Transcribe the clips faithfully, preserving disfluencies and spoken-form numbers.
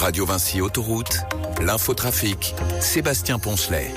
Radio Vinci Autoroute, l'infotrafic, Sébastien Poncelet.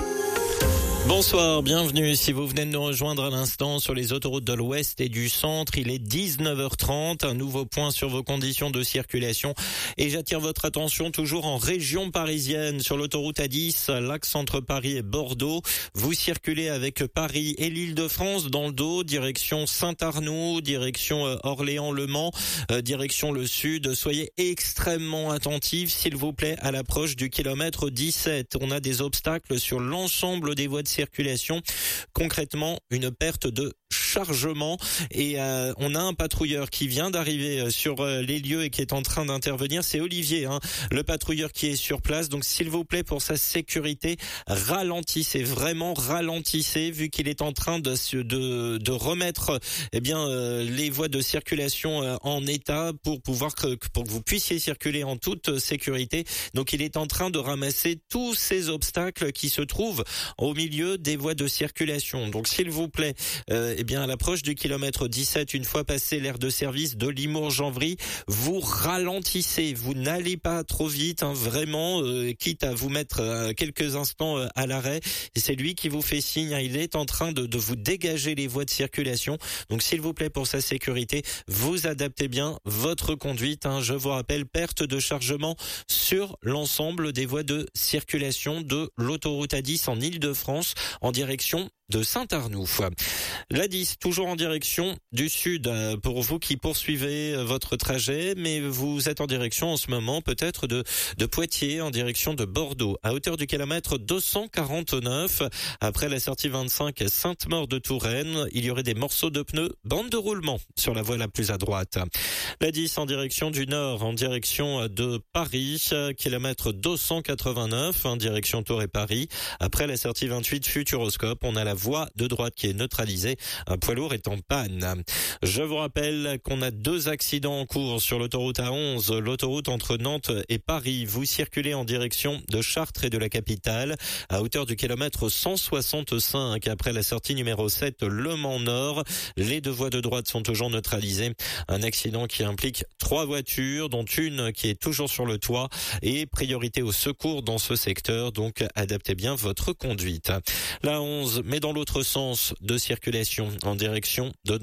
Bonsoir, bienvenue. Si vous venez de nous rejoindre à l'instant sur les autoroutes de l'Ouest et du Centre, il est dix-neuf heures trente. Un nouveau point sur vos conditions de circulation. Et j'attire votre attention toujours en région parisienne sur l'autoroute A dix, l'axe entre Paris et Bordeaux. Vous circulez avec Paris et l'Île-de-France dans le dos, direction Saint-Arnoux, direction Orléans-Le Mans, euh, direction le sud. Soyez extrêmement attentifs, s'il vous plaît, à l'approche du kilomètre dix-sept. On a des obstacles sur l'ensemble des voies de circulation, concrètement une perte de chargement et euh, on a un patrouilleur qui vient d'arriver sur euh, les lieux et qui est en train d'intervenir. C'est Olivier, hein, le patrouilleur qui est sur place. Donc s'il vous plaît, pour sa sécurité, ralentissez, vraiment ralentissez, vu qu'il est en train de de, de remettre eh bien euh, les voies de circulation euh, en état pour pouvoir que pour que vous puissiez circuler en toute sécurité. Donc il est en train de ramasser tous ces obstacles qui se trouvent au milieu des voies de circulation. Donc s'il vous plaît, euh, eh bien à l'approche du kilomètre dix-sept, une fois passé l'aire de service de Limours-Janvry, vous ralentissez, vous n'allez pas trop vite, hein, vraiment, euh, quitte à vous mettre euh, quelques instants euh, à l'arrêt. Et c'est lui qui vous fait signe, hein, il est en train de, de vous dégager les voies de circulation. Donc s'il vous plaît, pour sa sécurité, vous adaptez bien votre conduite. Hein. Je vous rappelle, perte de chargement sur l'ensemble des voies de circulation de l'autoroute A dix en Île-de-France en direction de Saint-Arnoux. L'A dix, toujours en direction du sud, pour vous qui poursuivez votre trajet, mais vous êtes en direction en ce moment peut-être de, de Poitiers, en direction de Bordeaux, à hauteur du kilomètre deux cent quarante-neuf. Après la sortie vingt-cinq Sainte-Maure de Touraine, il y aurait des morceaux de pneus, bande de roulement sur la voie la plus à droite. L'A dix en direction du nord, en direction de Paris, kilomètre deux cent quatre-vingt-neuf, en direction Tours et Paris. Après la sortie vingt-huit Futuroscope, on a la voie de droite qui est neutralisée. Un poids lourd est en panne. Je vous rappelle qu'on a deux accidents en cours sur l'autoroute A onze, l'autoroute entre Nantes et Paris. Vous circulez en direction de Chartres et de la capitale à hauteur du kilomètre cent soixante-cinq. Après la sortie numéro sept, Le Mans Nord, les deux voies de droite sont toujours neutralisées. Un accident qui implique trois voitures, dont une qui est toujours sur le toit, et priorité au secours dans ce secteur. Donc adaptez bien votre conduite. La onze, mais dans l'autre sens de circulation en direction de